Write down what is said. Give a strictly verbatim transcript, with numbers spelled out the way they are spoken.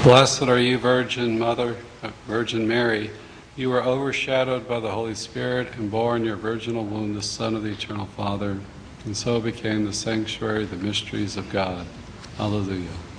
Blessed are you, Virgin Mother, uh, Virgin Mary. You were overshadowed by the Holy Spirit and bore in your virginal womb the Son of the Eternal Father, and so became the sanctuary of the mysteries of God. Alleluia.